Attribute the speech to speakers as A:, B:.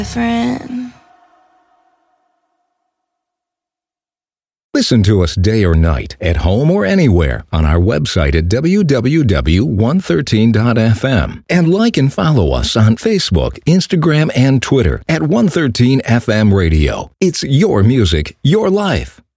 A: Different.
B: Listen to us day or night, at home or anywhere, on our website at www.113.fm. And like and follow us on Facebook, Instagram, and Twitter at 113FM Radio. It's your music, your life.